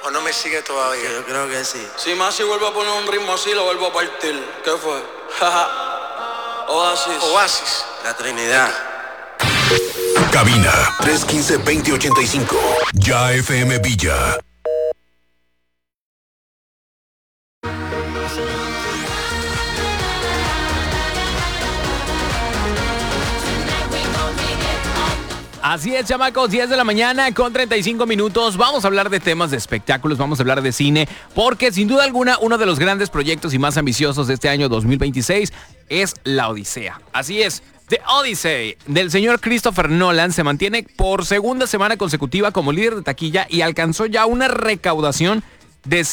¿O no me sigue todavía? Yo creo que sí. Si Masi vuelve a poner un ritmo así, lo vuelvo a partir. ¿Qué fue? Oasis. Oasis. La Trinidad. Cabina 315-2085. Ya FM Villa. Así es, chamacos, 10 de la mañana con 35 minutos. Vamos a hablar de temas de espectáculos, vamos a hablar de cine, porque sin duda alguna uno de los grandes proyectos y más ambiciosos de este año 2026 es La Odisea. Así es, The Odyssey del señor Christopher Nolan se mantiene por segunda semana consecutiva como líder de taquilla y alcanzó ya una recaudación de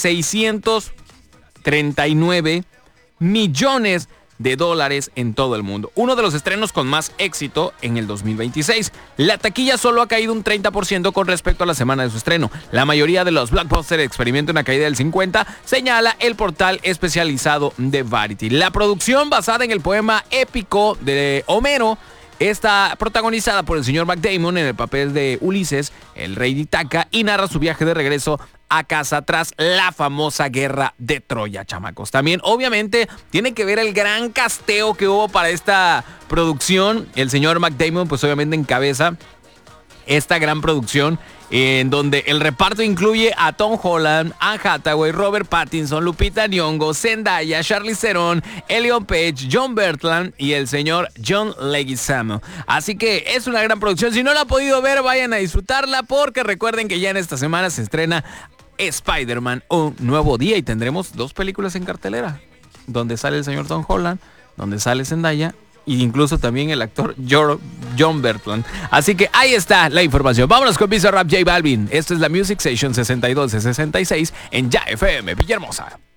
639 millones de dólares en todo el mundo. Uno de los estrenos con más éxito en el 2026. La taquilla solo ha caído un 30% con respecto a la semana de su estreno. La mayoría de los blockbusters experimentan una caída del 50%, señala el portal especializado de Variety. La producción, basada en el poema épico de Homero, está protagonizada por el señor Matt Damon en el papel de Ulises, el rey de Ítaca, y narra su viaje de regreso a casa tras la famosa guerra de Troya, chamacos. También, obviamente, tiene que ver el gran casteo que hubo para esta producción. El señor Matt Damon, pues obviamente encabeza esta gran producción, en donde el reparto incluye a Tom Holland, Anne Hathaway, Robert Pattinson, Lupita Nyong'o, Zendaya, Charlize Theron, Elliot Page, John Bertrand y el señor John Leguizamo. Así que es una gran producción. Si no la han podido ver, vayan a disfrutarla, porque recuerden que ya en esta semana se estrena Spider-Man, Un Nuevo Día, y tendremos 2 películas en cartelera, donde sale el señor Tom Holland, donde sale Zendaya, e incluso también el actor John Bertrand. Así que ahí está la información. Vámonos con Bizarrap J Balvin. Esto es la Music Station 62 de 66 en Ya FM Villahermosa.